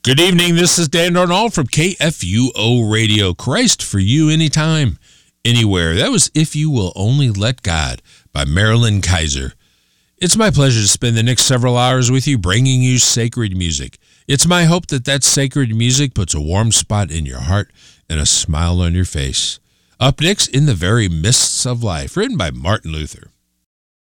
Good evening. This is Dan Darnall from KFUO Radio. Christ for you anytime, anywhere. That was If You Will Only Let God by Marilyn Kaiser. It's my pleasure to spend the next several hours with you, bringing you sacred music. It's my hope that that sacred music puts a warm spot in your heart and a smile on your face. Up next, In the Very Mists of Life, written by Martin Luther.